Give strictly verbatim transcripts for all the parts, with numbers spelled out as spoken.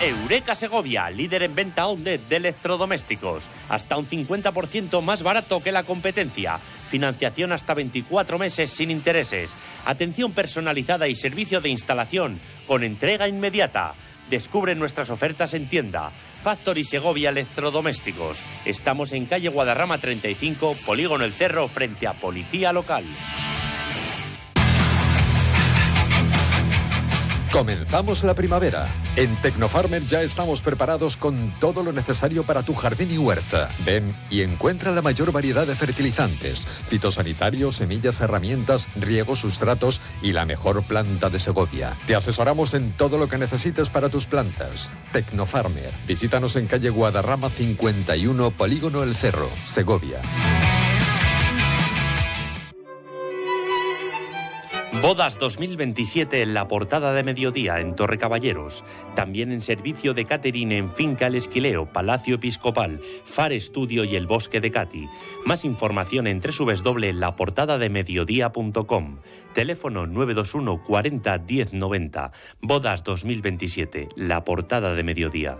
Eureka Segovia, líder en venta outlet de electrodomésticos. Hasta un cincuenta por ciento más barato que la competencia. Financiación hasta veinticuatro meses sin intereses. Atención personalizada y servicio de instalación con entrega inmediata. Descubre nuestras ofertas en tienda. Factory Segovia Electrodomésticos. Estamos en calle Guadarrama treinta y cinco, Polígono El Cerro, frente a Policía Local. Comenzamos la primavera. En Tecnofarmer ya estamos preparados con todo lo necesario para tu jardín y huerta. Ven y encuentra la mayor variedad de fertilizantes, fitosanitarios, semillas, herramientas, riegos, sustratos y la mejor planta de Segovia. Te asesoramos en todo lo que necesites para tus plantas. Tecnofarmer. Visítanos en calle Guadarrama cincuenta y uno, Polígono El Cerro, Segovia. Bodas dos mil veintisiete en la portada de mediodía en Torre Caballeros. También en servicio de catering en Finca El Esquileo, Palacio Episcopal, Far Estudio y El Bosque de Cati. Más información en doble u doble u doble u punto la portada de mediodía punto com. Teléfono nueve dos uno cuarenta diez noventa. Bodas dos mil veintisiete, la portada de mediodía.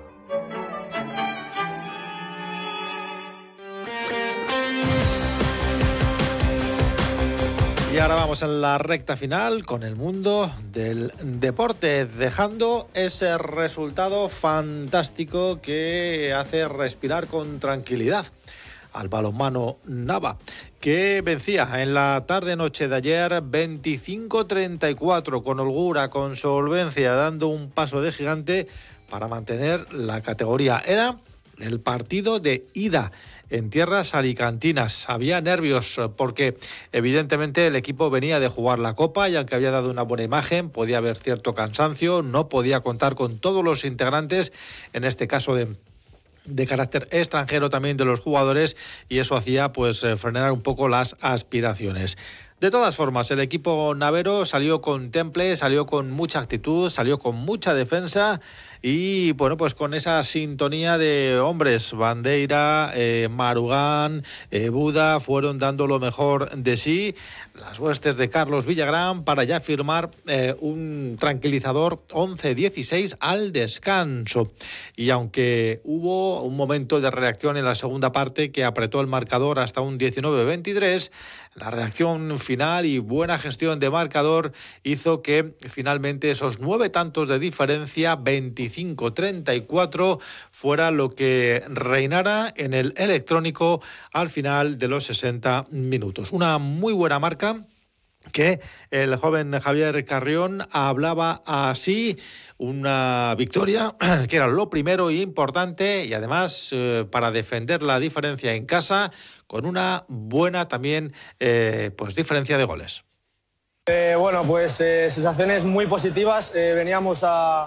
Y ahora vamos en la recta final con el mundo del deporte, dejando ese resultado fantástico que hace respirar con tranquilidad al balonmano Nava, que vencía en la tarde-noche de ayer veinticinco treinta y cuatro con holgura, con solvencia, dando un paso de gigante para mantener la categoría. Era el partido de ida en tierras alicantinas. Había nervios porque evidentemente el equipo venía de jugar la Copa y aunque había dado una buena imagen, podía haber cierto cansancio, no podía contar con todos los integrantes, en este caso de de carácter extranjero también de los jugadores, y eso hacía pues frenar un poco las aspiraciones. De todas formas, el equipo navero salió con temple, salió con mucha actitud, salió con mucha defensa y bueno, pues con esa sintonía de hombres, Bandeira, eh, Marugán, eh, Buda, fueron dando lo mejor de sí, las huestes de Carlos Villagrán, para ya firmar eh, un tranquilizador once dieciséis al descanso. Y aunque hubo un momento de reacción en la segunda parte que apretó el marcador hasta un diecinueve veintitrés, la reacción final y buena gestión de marcador hizo que finalmente esos nueve tantos de diferencia, veinticinco treinta y cuatro, fuera lo que reinara en el electrónico al final de los sesenta minutos. Una muy buena marca que el joven Javier Carrión hablaba así, una victoria que era lo primero y importante, y además eh, para defender la diferencia en casa con una buena también eh, pues diferencia de goles. Eh, bueno, pues eh, sensaciones muy positivas. Eh, veníamos a,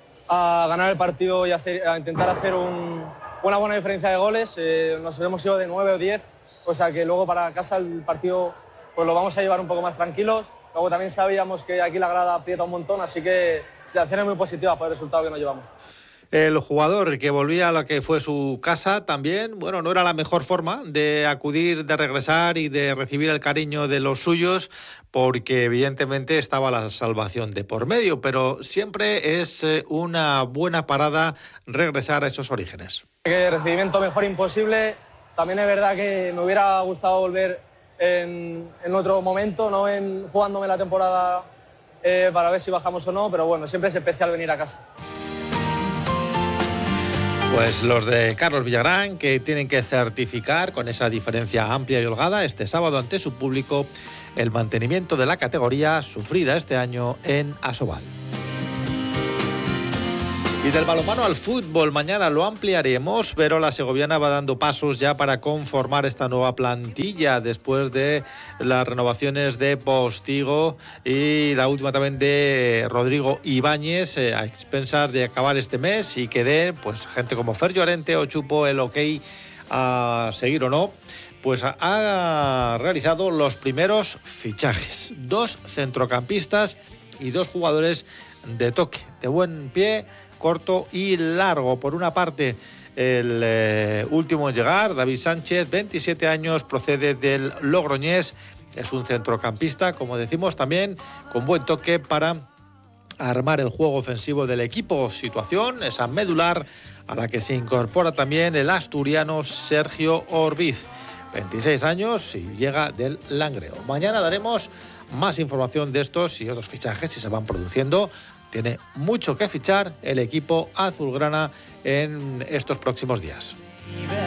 a ganar el partido y hacer, a intentar hacer un, una buena diferencia de goles. Eh, nos hemos ido de nueve o diez, o sea que luego para casa el partido pues lo vamos a llevar un poco más tranquilos. Luego también sabíamos que aquí la grada aprieta un montón, así que sensaciones muy positivas por el resultado que nos llevamos. El jugador que volvía a lo que fue su casa también, bueno, no era la mejor forma de acudir, de regresar y de recibir el cariño de los suyos, porque evidentemente estaba la salvación de por medio, pero siempre es una buena parada regresar a esos orígenes. El recibimiento mejor imposible. También es verdad que me hubiera gustado volver En, en otro momento, no en jugándome la temporada eh, para ver si bajamos o no, pero bueno, siempre es especial venir a casa. Pues los de Carlos Villagrán, que tienen que certificar con esa diferencia amplia y holgada este sábado ante su público el mantenimiento de la categoría sufrida este año en Asobal. Y del balonmano al fútbol, mañana lo ampliaremos, pero la segoviana va dando pasos ya para conformar esta nueva plantilla después de las renovaciones de Postigo y la última también de Rodrigo Ibáñez, eh, a expensas de acabar este mes y que dé pues gente como Fer Llorente o Chupo el ok a seguir o no. Pues ha realizado los primeros fichajes, dos centrocampistas y dos jugadores de toque, de buen pie, corto y largo. Por una parte, el eh, último en llegar, David Sánchez, veintisiete años, procede del Logroñés, es un centrocampista, como decimos, también con buen toque para armar el juego ofensivo del equipo, situación esa medular a la que se incorpora también el asturiano Sergio Orbiz, veintiséis años y llega del Langreo. Mañana daremos más información de estos y otros fichajes si se van produciendo. Tiene mucho que fichar el equipo azulgrana en estos próximos días.